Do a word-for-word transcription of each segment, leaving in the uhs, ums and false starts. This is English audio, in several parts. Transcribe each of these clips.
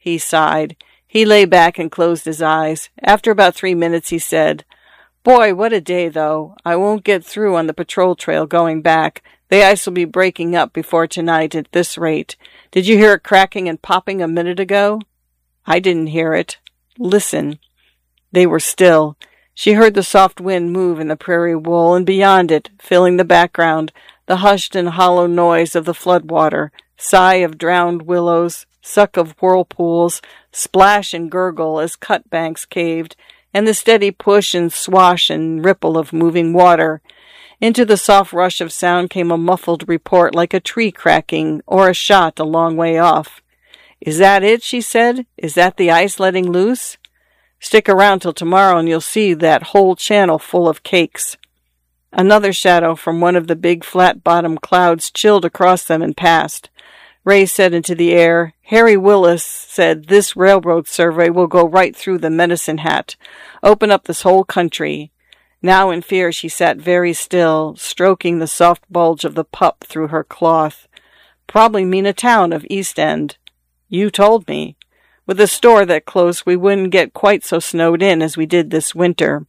He sighed. He lay back and closed his eyes. After about three minutes, he said, "Boy, what a day, though. I won't get through on the patrol trail going back. The ice will be breaking up before tonight at this rate. Did you hear it cracking and popping a minute ago?" "I didn't hear it." "Listen." They were still. She heard the soft wind move in the prairie wool, and beyond it, filling the background, the hushed and hollow noise of the floodwater, sigh of drowned willows, suck of whirlpools, splash and gurgle as cut banks caved, and the steady push and swash and ripple of moving water. Into the soft rush of sound came a muffled report like a tree cracking or a shot a long way off. "Is that it?" she said. "Is that the ice letting loose? Stick around till tomorrow and you'll see that whole channel full of cakes." Another shadow from one of the big flat-bottomed clouds chilled across them and passed. Ray said into the air, "Harry Willis said this railroad survey will go right through the Medicine Hat, open up this whole country." Now in fear she sat very still, stroking the soft bulge of the pup through her cloth. "Probably mean a town of East End." "You told me. With a store that close, we wouldn't get quite so snowed in as we did this winter."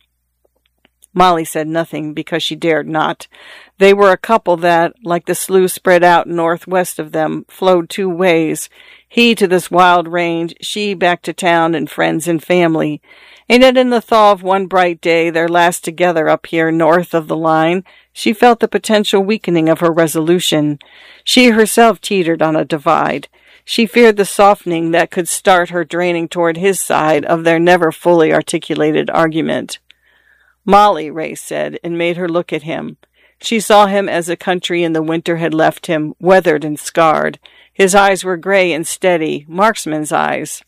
Molly said nothing because she dared not. They were a couple that, like the slough spread out northwest of them, flowed two ways. He to this wild range, she back to town and friends and family. And yet in the thaw of one bright day, their last together up here north of the line, she felt the potential weakening of her resolution. She herself teetered on a divide. She feared the softening that could start her draining toward his side of their never fully articulated argument. "Molly," Ray said, and made her look at him. She saw him as the country in the winter had left him, weathered and scarred. His eyes were gray and steady, marksman's eyes.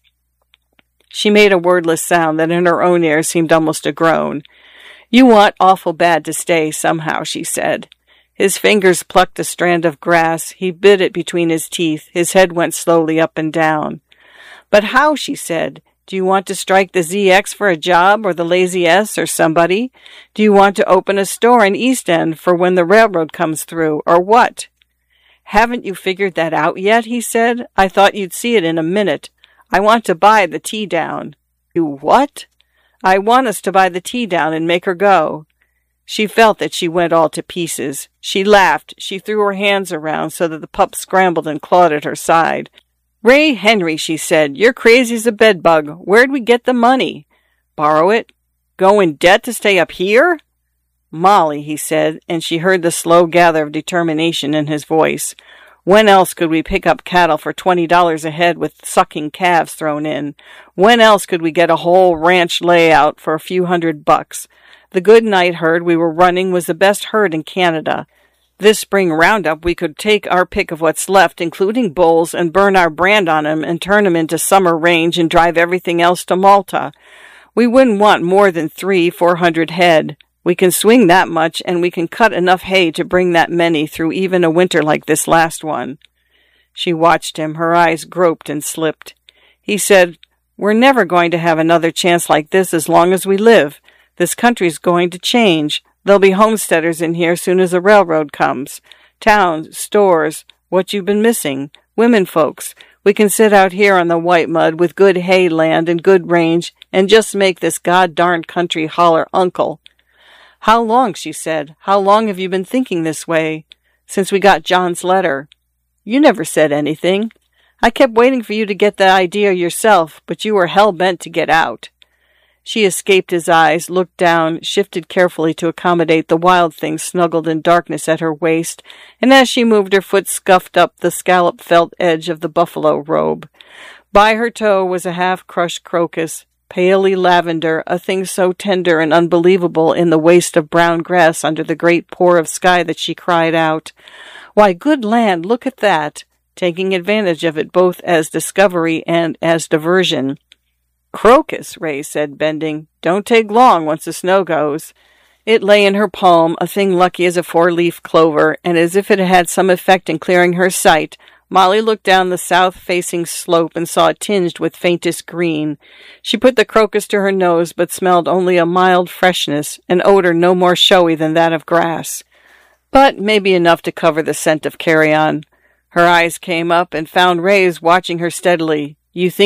She made a wordless sound that in her own ears seemed almost a groan. "You want awful bad to stay somehow," she said. His fingers plucked a strand of grass. He bit it between his teeth. His head went slowly up and down. "But how?" she said. "Do you want to strike the Z X for a job, or the Lazy S, or somebody? Do you want to open a store in East End for when the railroad comes through, or what?" "Haven't you figured that out yet?" he said. "I thought you'd see it in a minute. I want to buy the Tea-Down." "You what?" "I want us to buy the Tea-Down and make her go." She felt that she went all to pieces. She laughed. She threw her hands around so that the pup scrambled and clawed at her side. "Ray Henry," she said, "you're crazy as a bedbug. Where'd we get the money?" "Borrow it." "Go in debt to stay up here?" "Molly," he said, and she heard the slow gather of determination in his voice. "When else could we pick up cattle for twenty dollars a head with sucking calves thrown in? When else could we get a whole ranch layout for a few hundred bucks? The good night herd we were running was the best herd in Canada. This spring roundup, we could take our pick of what's left, including bulls, and burn our brand on 'em and turn 'em into summer range and drive everything else to Malta. We wouldn't want more than three, four hundred head. We can swing that much, and we can cut enough hay to bring that many through even a winter like this last one." She watched him. Her eyes groped and slipped. He said, "We're never going to have another chance like this as long as we live. This country's going to change. There'll be homesteaders in here soon as the railroad comes. Towns, stores, what you've been missing, women folks. We can sit out here on the white mud with good hay land and good range and just make this god-darned country holler uncle." "How long?" she said. "How long have you been thinking this way?" "Since we got John's letter." "You never said anything." "I kept waiting for you to get the idea yourself, but you were hell-bent to get out." She escaped his eyes, looked down, shifted carefully to accommodate the wild thing snuggled in darkness at her waist, and as she moved her foot scuffed up the scallop felt edge of the buffalo robe. By her toe was a half-crushed crocus, palely lavender, a thing so tender and unbelievable in the waste of brown grass under the great pour of sky that she cried out, "Why, good land, look at that!" taking advantage of it both as discovery and as diversion. "Crocus," Ray said, bending. "Don't take long once the snow goes." It lay in her palm, a thing lucky as a four-leaf clover, and as if it had some effect in clearing her sight, Molly looked down the south-facing slope and saw it tinged with faintest green. She put the crocus to her nose, but smelled only a mild freshness, an odor no more showy than that of grass. But maybe enough to cover the scent of carrion. Her eyes came up and found Ray's watching her steadily. "You think